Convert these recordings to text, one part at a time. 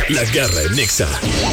La Garra en Nexa.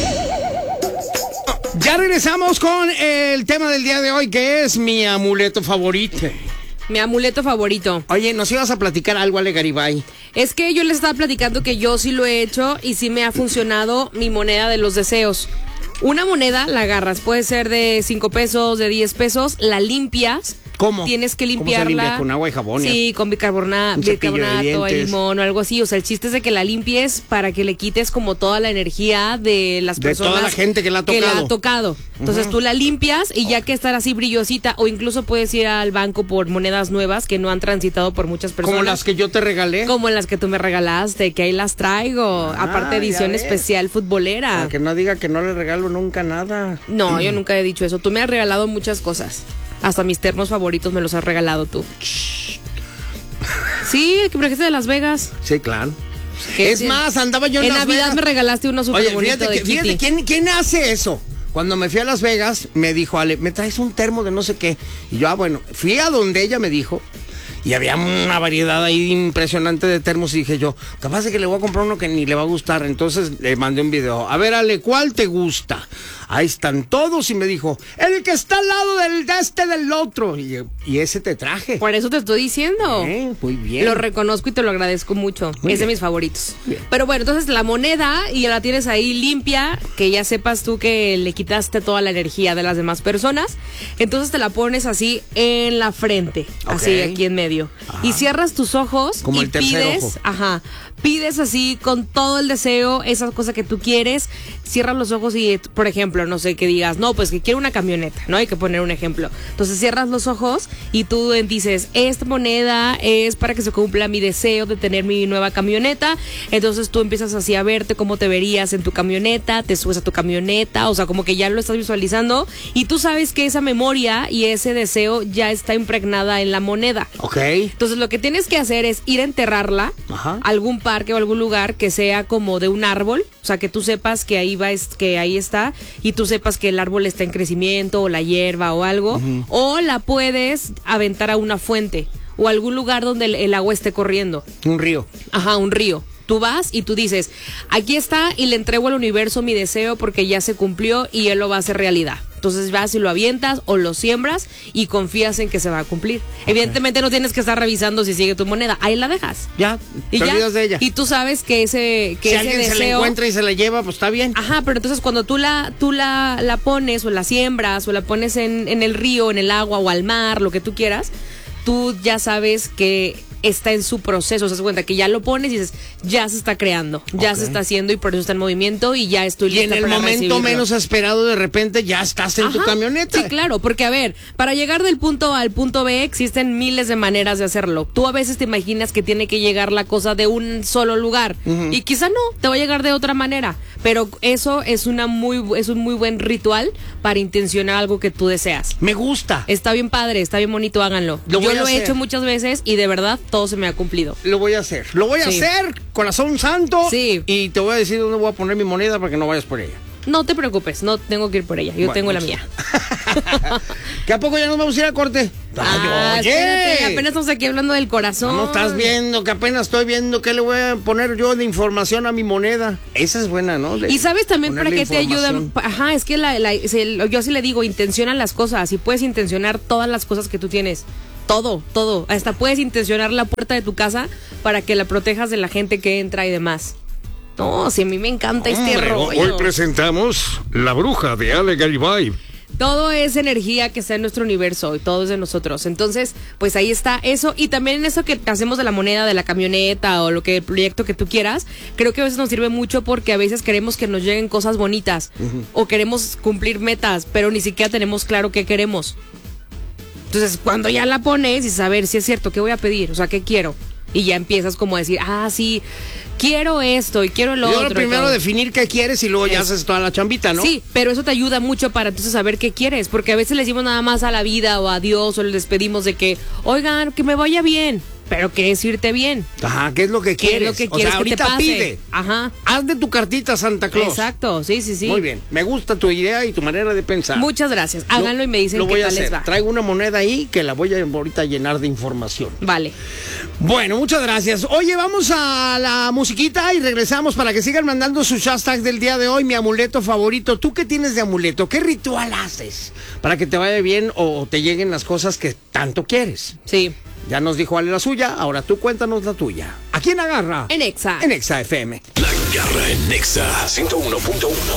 Ya regresamos con el tema del día de hoy, que es mi amuleto favorito. Mi amuleto favorito. Oye, nos ibas a platicar algo, Ale Garibay. Es que yo les estaba platicando que yo sí lo he hecho y sí me ha funcionado mi moneda de los deseos. Una moneda la agarras, puede ser de 5 pesos, de 10 pesos, la limpias. ¿Cómo? Tienes que limpiarla. ¿Cómo se limpia? ¿Con agua y jabón? Sí, con bicarbonato, limón o algo así. O sea, el chiste es de que la limpies para que le quites como toda la energía de las personas. De toda la gente que la ha tocado. Entonces tú la limpias y ya que estar así brillosita, o incluso puedes ir al banco por monedas nuevas que no han transitado por muchas personas. Como las que yo te regalé. Como las que tú me regalaste, que ahí las traigo. Aparte, edición especial futbolera. Para que no diga que no le regalo nunca nada. No, yo nunca he dicho eso. Tú me has regalado muchas cosas. Hasta mis termos favoritos me los has regalado tú. Sí, que me trajiste de Las Vegas. Sí, claro. Es más, andaba yo en Las Navidad Vegas. Me regalaste uno súper bonito de Kitty. Fíjate, ¿quién hace eso? Cuando me fui a Las Vegas, me dijo, Ale, ¿me traes un termo de no sé qué? Y yo, bueno, fui a donde ella me dijo, y había una variedad ahí impresionante de termos, y dije yo, capaz de que le voy a comprar uno que ni le va a gustar. Entonces le mandé un video. A ver, Ale, ¿cuál te gusta? Ahí están todos, y me dijo, el que está al lado del otro. Y ese te traje. Por eso te estoy diciendo. Muy bien. Lo reconozco y te lo agradezco mucho. Es de mis favoritos. Bien. Pero bueno, entonces la moneda, y la tienes ahí limpia, que ya sepas tú que le quitaste toda la energía de las demás personas. Entonces te la pones así en la frente, así aquí en medio. Ajá. Y cierras tus ojos como y el tercer ojo. Pides así con todo el deseo, esa cosa que tú quieres, cierras los ojos y, por ejemplo, no sé, que digas, no, pues que quiero una camioneta, ¿no? Hay que poner un ejemplo. Entonces cierras los ojos y tú dices, esta moneda es para que se cumpla mi deseo de tener mi nueva camioneta. Entonces tú empiezas así a verte cómo te verías en tu camioneta, te subes a tu camioneta, o sea, como que ya lo estás visualizando y tú sabes que esa memoria y ese deseo ya está impregnada en la moneda. Ok. Entonces lo que tienes que hacer es ir a enterrarla a algún parque o algún lugar que sea como de un árbol, o sea, que tú sepas que que ahí está, y tú sepas que el árbol está en crecimiento, o la hierba o algo, o la puedes aventar a una fuente o algún lugar donde el agua esté corriendo. Un río. Ajá, un río. Tú vas y tú dices, aquí está, y le entrego al universo mi deseo porque ya se cumplió y él lo va a hacer realidad. Entonces vas y lo avientas o lo siembras y confías en que se va a cumplir. Okay. Evidentemente no tienes que estar revisando si sigue tu moneda, ahí la dejas. Ya, te olvidas de ella. Y tú sabes que ese si alguien deseo, se la encuentra y se la lleva, pues está bien. Ajá, pero entonces cuando tú la pones o la siembras o la pones en el río, en el agua o al mar, lo que tú quieras, tú ya sabes que está en su proceso, se das cuenta que ya lo pones y dices, ya se está creando, ya se está haciendo y por eso está en movimiento y ya estoy lista. Y en el momento menos esperado, de repente ya estás en tu camioneta. Sí, claro, porque a ver, para llegar del punto A al punto B existen miles de maneras de hacerlo. Tú a veces te imaginas que tiene que llegar la cosa de un solo lugar y quizá no, te va a llegar de otra manera, pero eso es un muy buen ritual para intencionar algo que tú deseas. Me gusta. Está bien padre, está bien bonito, háganlo. Yo lo he hecho muchas veces y de verdad todo se me ha cumplido. Lo voy a hacer. Lo voy a hacer, corazón santo. Sí. Y te voy a decir dónde voy a poner mi moneda para que no vayas por ella. No te preocupes, no tengo que ir por ella. Yo tengo la mía. ¿Que a poco ya nos vamos a ir a corte? Oye, espérate, apenas estamos aquí hablando del corazón. No estás viendo que apenas estoy viendo qué le voy a poner yo de información a mi moneda. Esa es buena, ¿no? Y sabes también para qué te ayudan. Ajá, es que yo sí le digo, intenciona las cosas y puedes intencionar todas las cosas que tú tienes. Todo. Hasta puedes intencionar la puerta de tu casa para que la protejas de la gente que entra y demás. No, si a mí me encanta este rollo. Hoy presentamos La Bruja de Ale Garibay. Todo es energía que está en nuestro universo y todo es de nosotros. Entonces, pues ahí está eso. Y también en eso que hacemos de la moneda, de la camioneta o el proyecto que tú quieras, creo que a veces nos sirve mucho porque a veces queremos que nos lleguen cosas bonitas o queremos cumplir metas, pero ni siquiera tenemos claro qué queremos. Entonces, cuando ya la pones y saber si es cierto, ¿qué voy a pedir? O sea, ¿qué quiero? Y ya empiezas como a decir, sí, quiero esto y quiero lo otro. Primero definir qué quieres y luego ya haces toda la chambita, ¿no? Sí, pero eso te ayuda mucho para entonces saber qué quieres, porque a veces le decimos nada más a la vida o a Dios o le despedimos de que, oigan, que me vaya bien. pero que es irte bien. Ajá, ¿qué es lo que ¿Qué es quieres? lo que O quieres sea, que te ahorita pase? pide. Ajá. Haz de tu cartita Santa Claus. Exacto, sí, sí, sí. Muy bien, me gusta tu idea y tu manera de pensar. Muchas gracias. Háganlo y me dicen lo qué voy a tal les hacer. va. Traigo una moneda ahí que la voy a ahorita llenar de información. Vale. Bueno, muchas gracias. Oye, vamos a la musiquita y regresamos para que sigan mandando sus hashtags del día de hoy. Mi amuleto favorito. ¿Tú qué tienes de amuleto? ¿Qué ritual haces para que te vaya bien o te lleguen las cosas que tanto quieres? Sí. Ya nos dijo Ale la suya, ahora tú cuéntanos la tuya. ¿A quién agarra? En Exa. En Exa FM. La garra en Nexa 101.1.